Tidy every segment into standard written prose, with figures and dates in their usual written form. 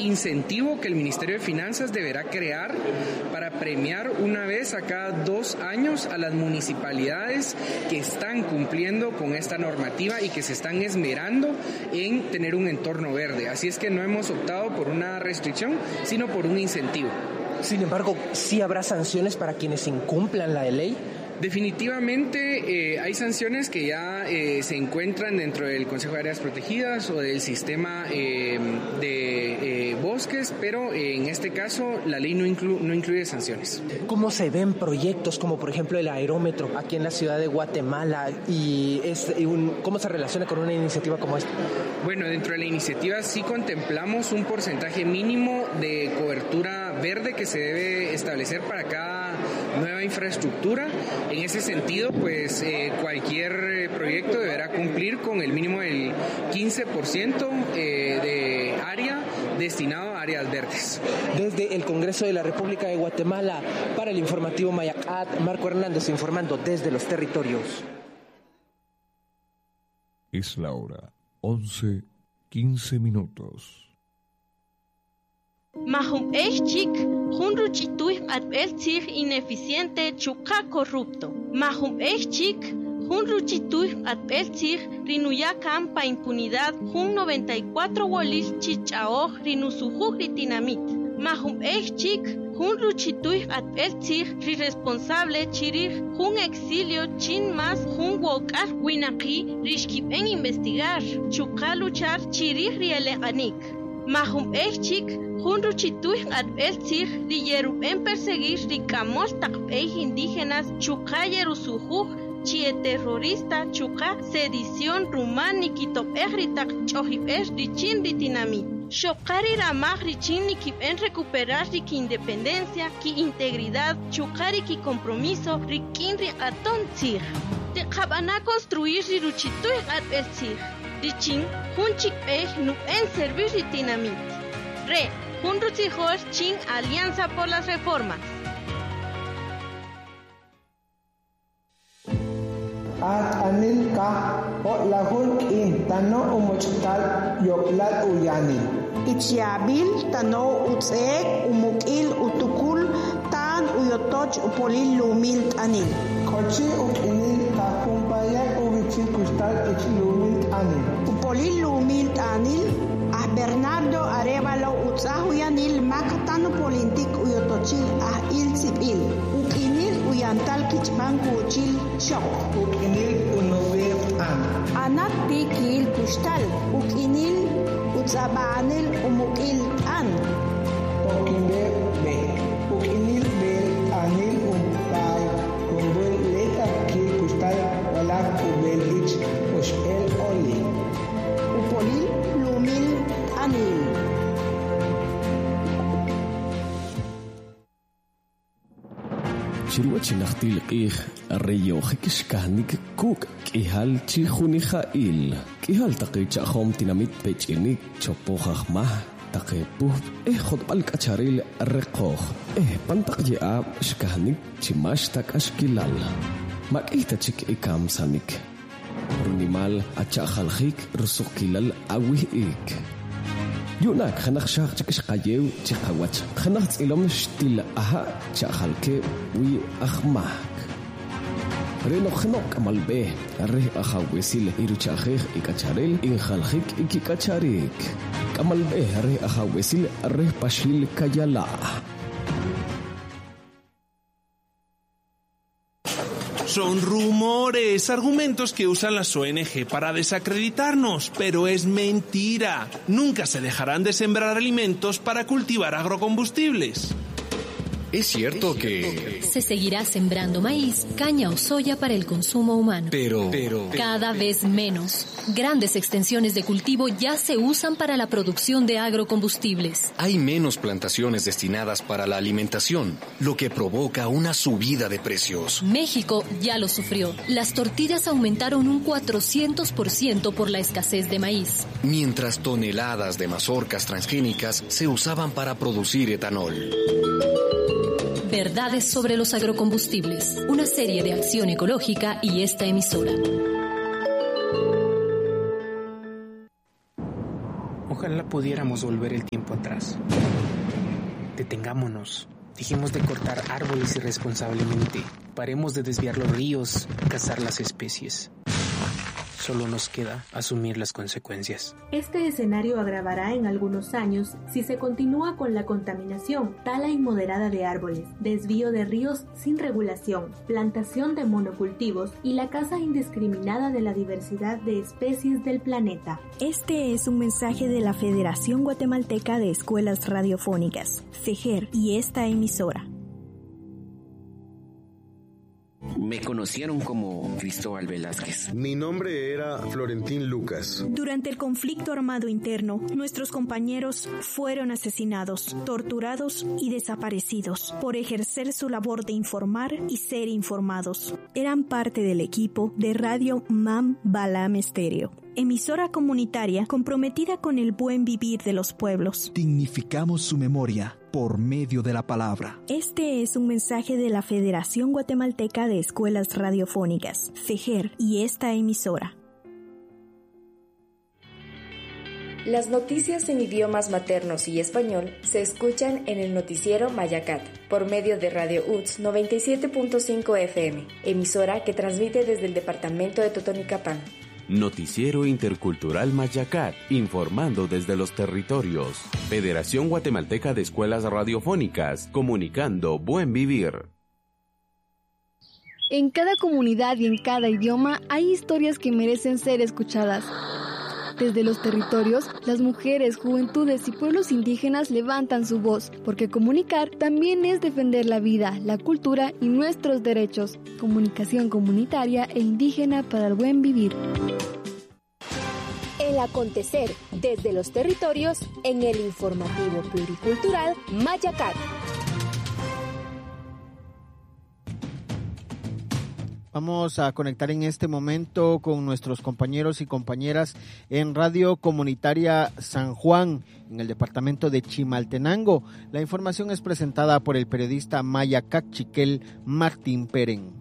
incentivo que el Ministerio de Finanzas deberá crear para premiar una vez a cada 2 años a las municipalidades que están cumpliendo con esta normativa y que se están esmerando en tener un entorno verde. Así es que no hemos optado por una restricción, sino por un incentivo. Sin embargo, ¿sí habrá sanciones para quienes incumplan la ley? Definitivamente hay sanciones que ya se encuentran dentro del Consejo de Áreas Protegidas o del sistema de bosques, pero en este caso la ley no incluye sanciones. ¿Cómo se ven proyectos como por ejemplo el aerómetro aquí en la ciudad de Guatemala y cómo se relaciona con una iniciativa como esta? Bueno, dentro de la iniciativa sí contemplamos un porcentaje mínimo de cobertura verde que se debe establecer para cada nueva infraestructura. En ese sentido, pues cualquier proyecto deberá cumplir con el mínimo del 15% de área destinado a áreas verdes. Desde el Congreso de la República de Guatemala, para el informativo Mayacat, Marco Hernández informando desde los territorios. Es la hora 11:15. Mahum Echik, Hunruchituy Adbelzig ineficiente Chuka corrupto. Mahum Echik, Hunruchituy Adbelzig Rinuya campa impunidad Hun 94 Wolis Chichao Rinusuju Ritinamit. Mahum Echik, Hunruchituy Adbelzig Responsable Chirich Hun exilio Chin más Hun Wokar Winaki Rishkip en investigar Chuka luchar Chirich Riele Anik. Mahum Echik, Hunruchituy Adbelzig Riyerup en perseguir Ricamol Takpej indígenas Chuka Yerusujuj Chie terrorista Chuka sedición rumán Nikitop Ejritak Chohip Richin Ritinami. Shokari Ramaj Richin Nikip en recuperar Riki independencia, Ki integridad, Chukari Ki compromiso, Rikin Riaton Tzig. Te Kabana construir Riruchituy Adbelzig. Richin, Hunchik nu en servir Ritinamit. Re, Hunruchijos Chin Alianza por las Reformas. At anil ka o lahul in tano umochtal yoklat uyani. Ichiabil tano utzek umukil utukul tan uyotoch upolil lumil anil. Kochi ukinil ka kumpayak uvichil kustal ich lumil anil. Upolil lumil anil ah Bernardo Arevalo utzahuyanil makatano polintik uyotochil ah ilzipil. Ukinil uyantal kichman kuchil shok. Ukinil unover an. Anak pikil kustal. Ukinil utzabanil umukil an. Ukinil be. Ukinil be anil umpay. Kumbel leta kil kustal walak ubel ich ushel oli. Upolil lumil anil. Chiruachi nachtil ich reyo hekishkanik kuk kihal chihunijail kihal taqicha khom tinamit pechinik chopokhma taqipu khod balkacharil reqoh pantaqya shkanik chimashtak ashkilal makita chik ikam sanik runimal achajalhik rusukilal awihik Yunak khanakh shaq chikishqayew chiqawach khanakh tsilom shtil aha chajalke wi akhmak reno khnok amalbe re ahawesil iruchajej ikacharel injalhik ikikacharik kamalbe re ahawesil re pashil kayala. Son rumores, argumentos que usan las ONG para desacreditarnos, pero es mentira. Nunca se dejarán de sembrar alimentos para cultivar agrocombustibles. Es cierto que se seguirá sembrando maíz, caña o soya para el consumo humano. Pero cada vez menos. Grandes extensiones de cultivo ya se usan para la producción de agrocombustibles. Hay menos plantaciones destinadas para la alimentación, lo que provoca una subida de precios. México ya lo sufrió. Las tortillas aumentaron un 400% por la escasez de maíz. Mientras toneladas de mazorcas transgénicas se usaban para producir etanol. Verdades sobre los agrocombustibles, una serie de acción ecológica y esta emisora. Ojalá Ojalá pudiéramos volver el tiempo atrás. Detengámonos. Dejemos de cortar árboles irresponsablemente. Paremos de desviar los ríos, cazar las especies. Solo nos queda asumir las consecuencias. Este escenario agravará en algunos años si se continúa con la contaminación, tala inmoderada de árboles, desvío de ríos sin regulación, plantación de monocultivos y la caza indiscriminada de la diversidad de especies del planeta. Este es un mensaje de la Federación Guatemalteca de Escuelas Radiofónicas, FEGER, y esta emisora. Me conocieron como Cristóbal Velázquez. Mi nombre era Florentín Lucas. Durante el conflicto armado interno, nuestros compañeros fueron asesinados, torturados y desaparecidos por ejercer su labor de informar y ser informados. Eran parte del equipo de Radio Mam Balam Estéreo, emisora comunitaria comprometida con el buen vivir de los pueblos. Dignificamos su memoria por medio de la palabra. Este es un mensaje de la Federación Guatemalteca de Escuelas Radiofónicas, FEGER, y esta emisora. Las noticias en idiomas maternos y español se escuchan en el noticiero Mayacat, por medio de Radio UTS 97.5 FM, emisora que transmite desde el departamento de Totonicapán. Noticiero Intercultural Mayacat, informando desde los territorios. Federación Guatemalteca de Escuelas Radiofónicas, comunicando buen vivir. En cada comunidad y en cada idioma hay historias que merecen ser escuchadas. Desde los territorios, las mujeres, juventudes y pueblos indígenas levantan su voz, porque comunicar también es defender la vida, la cultura y nuestros derechos. Comunicación comunitaria e indígena para el buen vivir. El acontecer desde los territorios en el informativo pluricultural Mayacat. Vamos a conectar en este momento con nuestros compañeros y compañeras en Radio Comunitaria San Juan, en el departamento de Chimaltenango. La información es presentada por el periodista maya Cachiquel Martín Peren.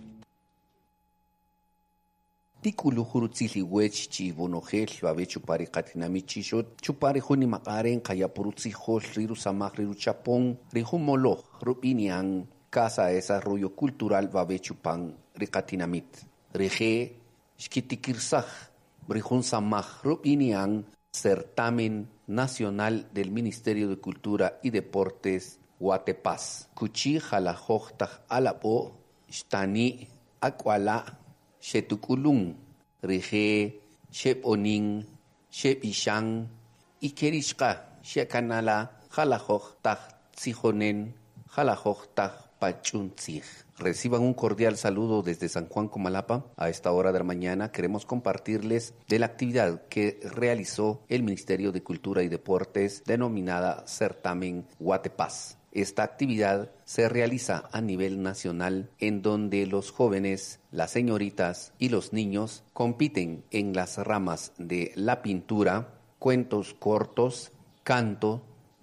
Tikulu hurutzili wech chi bonogel babe chupari katinami chishot chupari huni makaren kaya purutzi hol riru samaj riru chapon rihumolo rupinian Casa de Desarrollo Cultural babe chupan rikatinamit rige shkitikirsaj rihun samaj rupinian certamen nacional del Ministerio de Cultura y Deportes Guatepaz kuchi jalajojtaj alapo shtani akwala Shetukulung, Rige, Sheponing, Shepishan, Ikerishka, Shekanala, Jalajoj Taj Tzijonen, Jalajoj Taj Pachuntzij. Reciban un cordial saludo desde San Juan Comalapa. A esta hora de la mañana queremos compartirles de la actividad que realizó el Ministerio de Cultura y Deportes denominada Certamen Guatepaz. Esta actividad se realiza a nivel nacional en donde los jóvenes, las señoritas y los niños compiten en las ramas de la pintura, cuentos cortos, canto,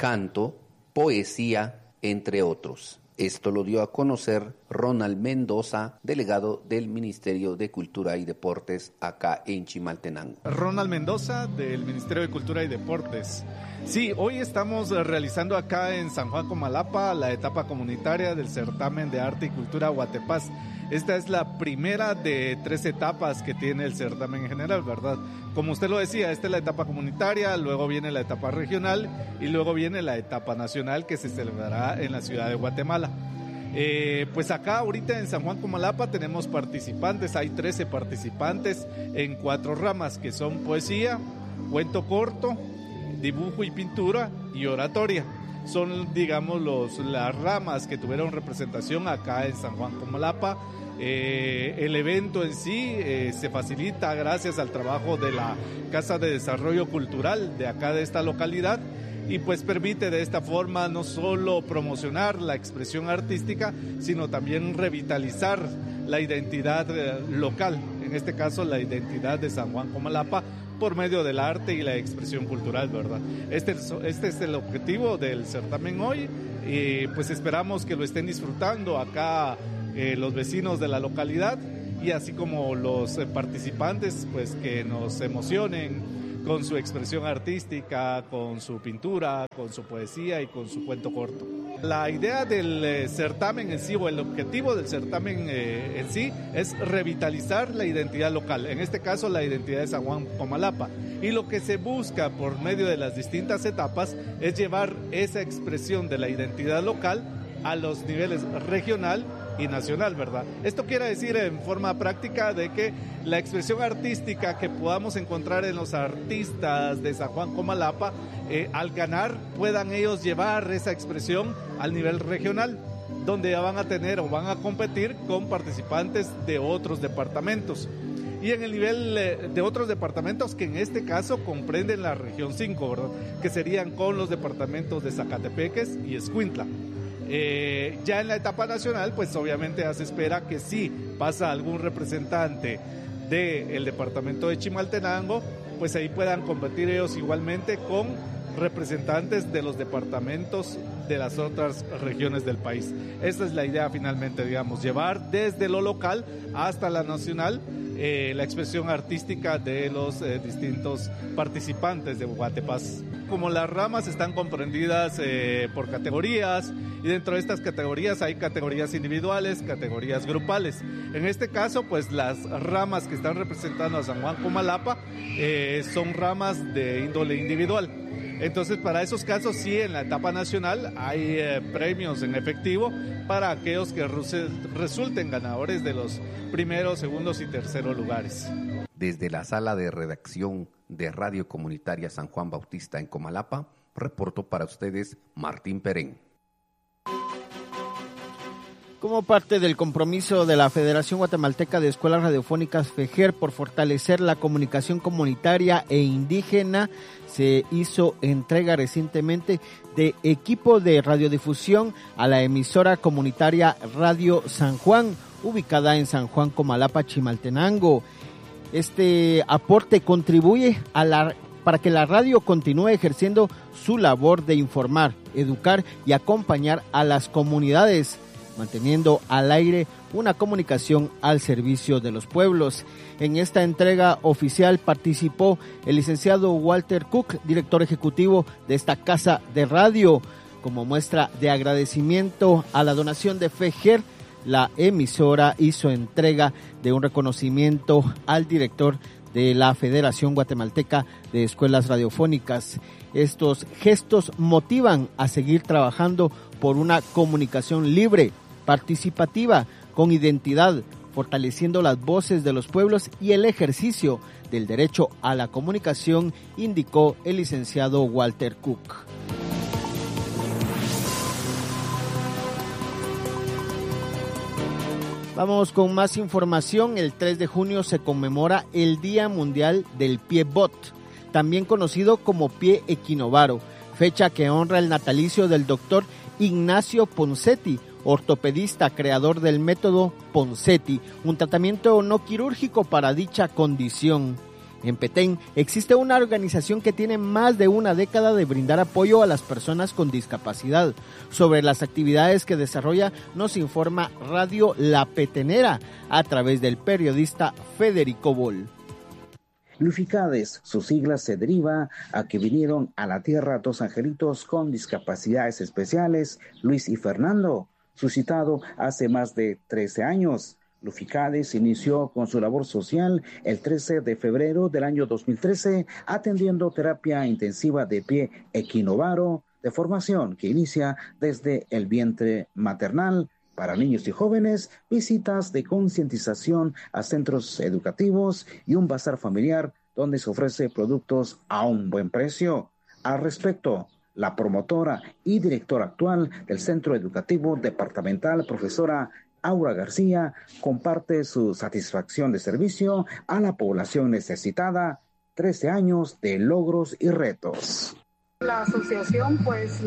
poesía, entre otros. Esto lo dio a conocer Ronald Mendoza, delegado del Ministerio de Cultura y Deportes acá en Chimaltenango. Ronald Mendoza, del Ministerio de Cultura y Deportes. Sí, hoy estamos realizando acá en San Juan Comalapa la etapa comunitaria del Certamen de Arte y Cultura Guatepaz. Esta es la primera de 3 etapas que tiene el certamen en general, ¿verdad? Como usted lo decía, esta es la etapa comunitaria, luego viene la etapa regional y luego viene la etapa nacional que se celebrará en la ciudad de Guatemala. Pues acá ahorita en San Juan Comalapa tenemos participantes, hay 13 participantes en 4 ramas que son poesía, cuento corto, dibujo y pintura y oratoria. Son, digamos, las ramas que tuvieron representación acá en San Juan Comalapa. El evento en sí se facilita gracias al trabajo de la Casa de Desarrollo Cultural de acá de esta localidad y pues permite de esta forma no solo promocionar la expresión artística, sino también revitalizar la identidad local, en este caso la identidad de San Juan Comalapa, por medio del arte y la expresión cultural, ¿verdad? Este es el objetivo del certamen hoy y pues esperamos que lo estén disfrutando acá los vecinos de la localidad y así como los participantes, pues que nos emocionen con su expresión artística, con su pintura, con su poesía y con su cuento corto. La idea del certamen en sí, o el objetivo del certamen en sí, es revitalizar la identidad local, en este caso la identidad de San Juan Comalapa. Y lo que se busca por medio de las distintas etapas es llevar esa expresión de la identidad local a los niveles regional y nacional, ¿verdad? Esto quiere decir en forma práctica de que la expresión artística que podamos encontrar en los artistas de San Juan Comalapa, al ganar puedan ellos llevar esa expresión al nivel regional, donde ya van a tener o van a competir con participantes de otros departamentos. Y en el nivel de otros departamentos, que en este caso comprenden la región 5, ¿verdad? Que serían con los departamentos de Zacatepeques y Escuintla. Ya en la etapa nacional, pues obviamente ya se espera que si pasa algún representante del departamento de Chimaltenango, pues ahí puedan competir ellos igualmente con representantes de los departamentos de las otras regiones del país. Esa es la idea finalmente, digamos, llevar desde lo local hasta la nacional la expresión artística de los distintos participantes de Guatepaz. Como las ramas están comprendidas por categorías, y dentro de estas categorías hay categorías individuales, categorías grupales. En este caso, pues las ramas que están representando a San Juan Comalapa son ramas de índole individual. Entonces, para esos casos, sí, en la etapa nacional hay premios en efectivo para aquellos que resulten ganadores de los primeros, segundos y terceros lugares. Desde la sala de redacción de Radio Comunitaria San Juan Bautista en Comalapa, reportó para ustedes Martín Perén. Como parte del compromiso de la Federación Guatemalteca de Escuelas Radiofónicas FEJER por fortalecer la comunicación comunitaria e indígena, se hizo entrega recientemente de equipo de radiodifusión a la emisora comunitaria Radio San Juan, ubicada en San Juan Comalapa, Chimaltenango. Este aporte contribuye para que la radio continúe ejerciendo su labor de informar, educar y acompañar a las comunidades, manteniendo al aire una comunicación al servicio de los pueblos. En esta entrega oficial participó el licenciado Walter Cook, director ejecutivo de esta casa de radio. Como muestra de agradecimiento a la donación de FEJER, la emisora hizo entrega de un reconocimiento al director de la Federación Guatemalteca de Escuelas Radiofónicas. Estos gestos motivan a seguir trabajando por una comunicación libre, participativa, con identidad, fortaleciendo las voces de los pueblos y el ejercicio del derecho a la comunicación, indicó el licenciado Walter Cook. Vamos con más información. El 3 de junio se conmemora el Día Mundial del Pie Bot, también conocido como pie equinovaro, fecha que honra el natalicio del doctor Ignacio Ponseti, ortopedista, creador del método Ponseti, un tratamiento no quirúrgico para dicha condición. En Petén existe una organización que tiene más de una década de brindar apoyo a las personas con discapacidad. Sobre las actividades que desarrolla nos informa Radio La Petenera a través del periodista Federico Bol. Luficades, sus siglas se deriva a que vinieron a la tierra dos angelitos con discapacidades especiales, Luis y Fernando, suscitado hace más de 13 años. Luficades inició con su labor social el 13 de febrero del año 2013, atendiendo terapia intensiva de pie equinovaro de formación que inicia desde el vientre maternal para niños y jóvenes, visitas de concientización a centros educativos y un bazar familiar donde se ofrece productos a un buen precio. Al respecto, la promotora y directora actual del Centro Educativo Departamental, profesora Aura García, comparte su satisfacción de servicio a la población necesitada, 13 años de logros y retos. La asociación pues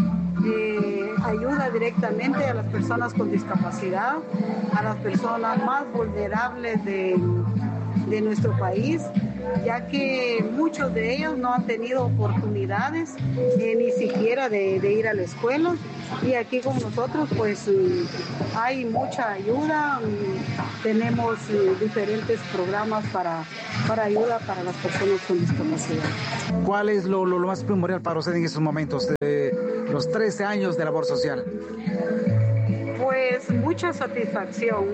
ayuda directamente a las personas con discapacidad, a las personas más vulnerables de nuestro país, ya que muchos de ellos no han tenido oportunidades ni siquiera manera de ir a la escuela, y aquí con nosotros pues hay mucha ayuda, tenemos diferentes programas para ayuda para las personas con discapacidad. ¿Cuál es lo más primordial para usted en estos momentos de los 13 años de labor social? Pues mucha satisfacción,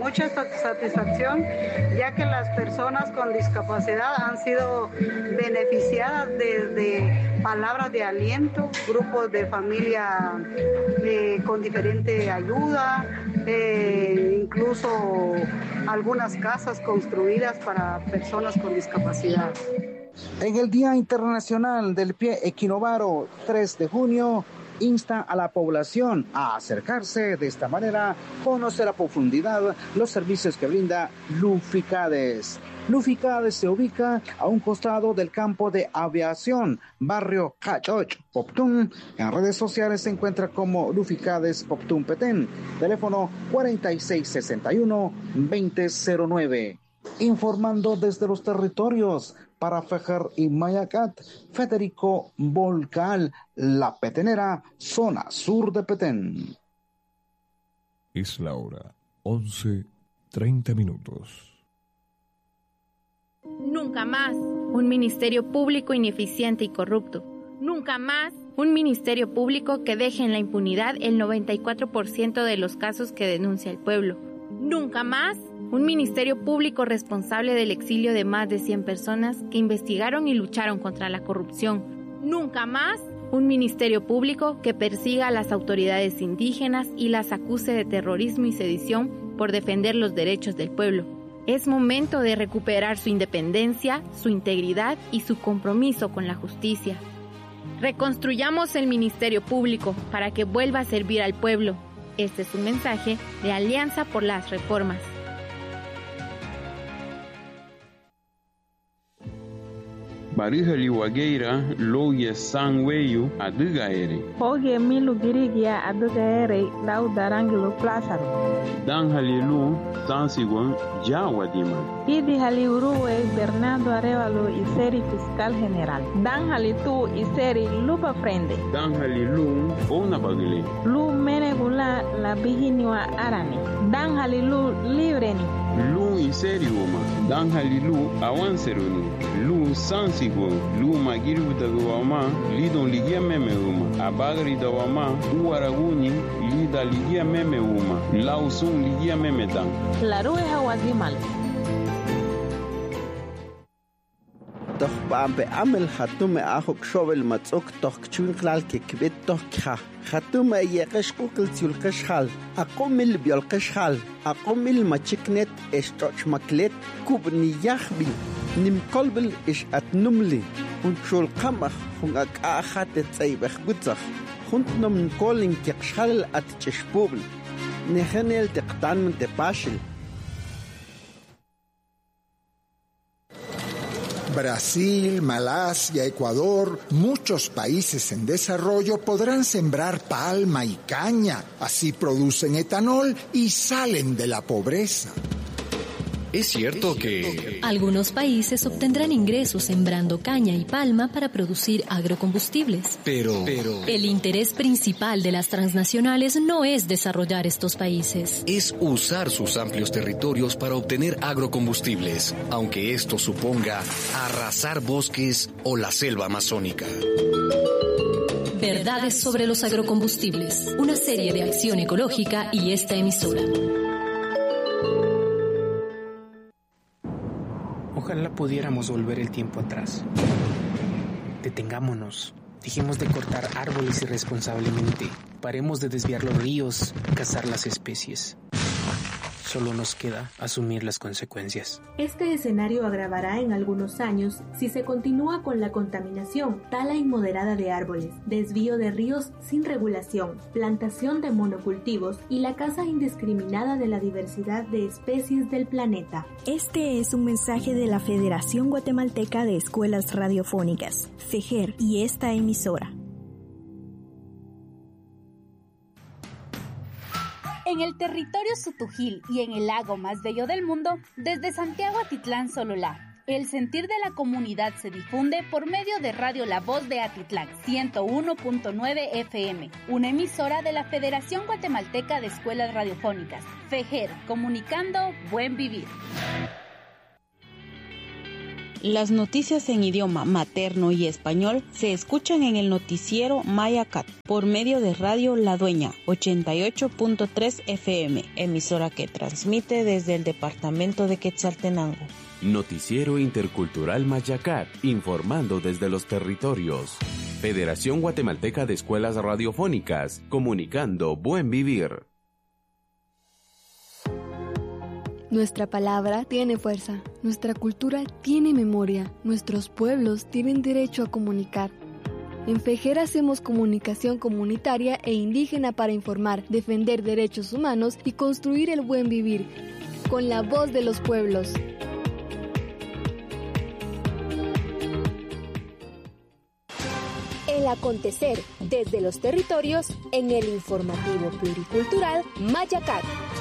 ya que las personas con discapacidad han sido beneficiadas de palabras de aliento, grupos de familia con diferente ayuda, incluso algunas casas construidas para personas con discapacidad. En el Día Internacional del Pie Equinovaro, 3 de junio, insta a la población a acercarse de esta manera, conocer a profundidad los servicios que brinda Luficades. Luficades se ubica a un costado del campo de aviación, barrio Cachoch, Poptún. En redes sociales se encuentra como Luficades Poptún Petén, teléfono 4661-2009. Informando desde los territorios para Fejer y Mayacat, Federico Volcal, La Petenera, zona sur de Petén. Es la hora 11:30. Nunca más un ministerio público ineficiente y corrupto. Nunca más un ministerio público que deje en la impunidad el 94% de los casos que denuncia el pueblo. Nunca más un ministerio público responsable del exilio de más de 100 personas que investigaron y lucharon contra la corrupción. Nunca más un ministerio público que persiga a las autoridades indígenas y las acuse de terrorismo y sedición por defender los derechos del pueblo. Es momento de recuperar su independencia, su integridad y su compromiso con la justicia. Reconstruyamos el ministerio público para que vuelva a servir al pueblo. Este es un mensaje de Alianza por las Reformas. Barihali wageira loye sangweyu adugaere. Hoge milu girigia adugaere lau darangilo plasaro. Dan halilu sansigon jawadima. Idi hali uruwe Bernardo Arevalo iseri fiscal general. Dan halitu iseri lupa frente. Dan halilu ona bagile. Lu menegula la bihiniwa arani. Dan halilu libreni. Lu iseri uma. Dan halilu awanseruni. Lu sansigo. Lu magiru dagwama. Lidon ligia meme uma. Abagri dawama. Uaraguni. Lida ligia meme uma. Lausun ligia meme dan. La rue hawagimal. Doch bambe amel hatume ahok shovel matzok toch kchunklal ke kbet toch kha hatume yeqesh kukl tsulqesh hal aqomil biolqesh hal aqomil machiknet estoch maklet kubni yakhbi nim qalbel ish atnumli und shul qamach hung aqahat tsaybakh gutzakh huntnom kolin kexhal at chshpubl nehenel teqtan tepashil. Brasil, Malasia, Ecuador, muchos países en desarrollo podrán sembrar palma y caña. Así producen etanol y salen de la pobreza. Es cierto que algunos países obtendrán ingresos sembrando caña y palma para producir agrocombustibles. Pero el interés principal de las transnacionales no es desarrollar estos países. Es usar sus amplios territorios para obtener agrocombustibles, aunque esto suponga arrasar bosques o la selva amazónica. Verdades sobre los agrocombustibles, una serie de acción ecológica y esta emisora. Ojalá pudiéramos volver el tiempo atrás. Detengámonos. Dejemos de cortar árboles irresponsablemente. Paremos de desviar los ríos, cazar las especies. Solo nos queda asumir las consecuencias. Este escenario agravará en algunos años si se continúa con la contaminación, tala inmoderada de árboles, desvío de ríos sin regulación, plantación de monocultivos y la caza indiscriminada de la diversidad de especies del planeta. Este es un mensaje de la Federación Guatemalteca de Escuelas Radiofónicas, FEJER, y esta emisora. En el territorio Sutujil y en el lago más bello del mundo, desde Santiago Atitlán Sololá, El sentir de la comunidad se difunde por medio de Radio La Voz de Atitlán, 101.9 FM, una emisora de la Federación Guatemalteca de Escuelas Radiofónicas, FEGER, comunicando buen vivir. Las noticias en idioma materno y español se escuchan en el noticiero Mayacat por medio de Radio La Dueña, 88.3 FM, emisora que transmite desde el departamento de Quetzaltenango. Noticiero Intercultural Mayacat, informando desde los territorios. Federación Guatemalteca de Escuelas Radiofónicas, comunicando buen vivir. Nuestra palabra tiene fuerza, nuestra cultura tiene memoria, nuestros pueblos tienen derecho a comunicar. En FEGER hacemos comunicación comunitaria e indígena para informar, defender derechos humanos y construir el buen vivir, con la voz de los pueblos. El acontecer desde los territorios en el informativo pluricultural Mayacat.